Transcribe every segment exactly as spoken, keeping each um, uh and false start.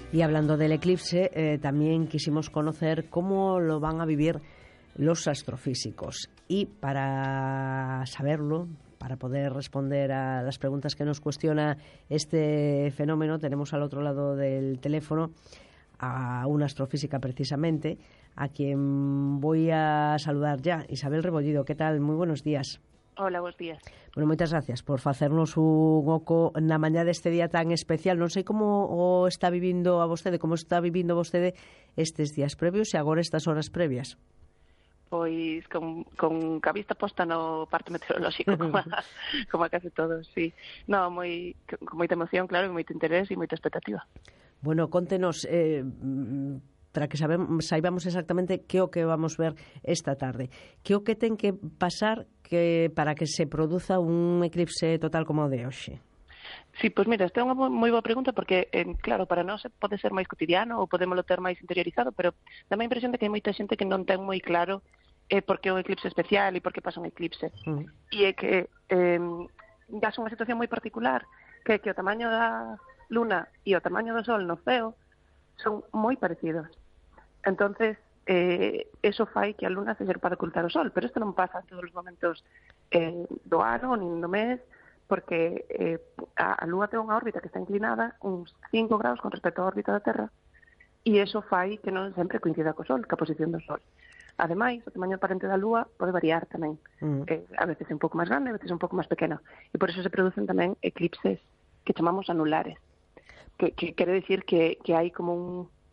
Y hablando del eclipse, eh, también quisimos conocer cómo lo van a vivir los astrofísicos. Y para saberlo, para poder responder a las preguntas que nos cuestiona este fenómeno, tenemos al otro lado del teléfono a una astrofísica precisamente, a quien voy a saludar ya. Isabel Rebollido, ¿qué tal? Muy buenos días. Hola, buenos días. Bueno, moitas gracias por facernos un oco na mañá deste día tan especial. Non sei como o está vivindo a vostede, como está vivindo vostede estes días previos e agora estas horas previas. Pois con, con ca vista posta no parte meteorolóxico, como a, como a case todos, sí. No, moi, con moita emoción, claro, e moito interés e moita expectativa. Bueno, contenos, eh, para que sabemos, saibamos exactamente que o que vamos ver esta tarde. Que o que ten que pasar que para que se produza un eclipse total como o de hoxe? Sí, pois mira, esta é unha moi boa pregunta porque, eh, claro, para nós pode ser máis cotidiano ou podémolo ter máis interiorizado, pero dá a impresión de que hai moita xente que non ten moi claro eh, por que é un eclipse especial e por que pasa un eclipse. Mm. E é que eh, dá unha situación moi particular que que o tamaño da luna e o tamaño do sol no ceo son moi parecidos. Entonces, eh, eso fai que a luna se ser para ocultar o sol, pero isto non pasa en todos os momentos eh, do ano, nin do mes, porque eh, a, a lúa ten unha órbita que está inclinada uns cinco graus con respecto á órbita da Terra, e eso fai que non sempre coincida co sol, ca posición do sol. Ademais, o tamaño aparente da lúa pode variar tamén. Mm. Eh, a veces é un pouco máis grande, a veces é un pouco máis pequena. E por eso se producen tamén eclipses que chamamos anulares, que, que quere decir que, que hai como un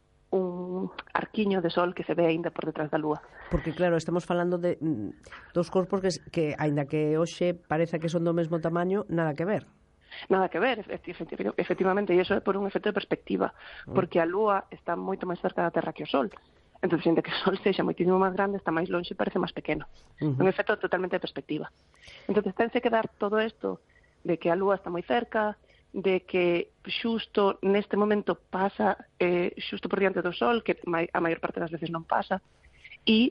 un arquiño de sol que se ve aínda por detrás da lúa. Porque, claro, estamos falando de mm, dos corpos que, que aínda que hoxe parece que son do mesmo tamaño, nada que ver. Nada que ver, efectivamente, e iso é por un efecto de perspectiva, porque a lúa está moito máis cerca da Terra que o sol. Entón, xente que o sol sexa moitísimo máis grande, está máis longe e parece máis pequeno. Uh-huh. Un efecto totalmente de perspectiva. Entón, tense que dar todo isto de que a lúa está moi cerca, de que xusto neste momento pasa eh, xusto por diante do sol, que a maior parte das veces non pasa, e